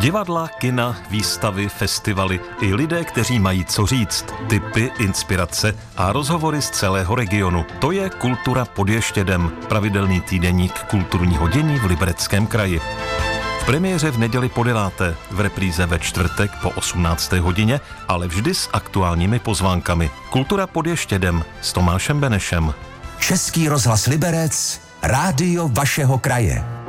Divadla, kina, výstavy, festivaly i lidé, kteří mají co říct, tipy, inspirace a rozhovory z celého regionu. To je Kultura pod Ještědem, pravidelný týdeník kulturního dění v Libereckém kraji. V premiéře v neděli po 9., v repríze ve čtvrtek po 18. hodině, ale vždy s aktuálními pozvánkami. Kultura pod Ještědem s Tomášem Benešem. Český rozhlas Liberec, rádio vašeho kraje.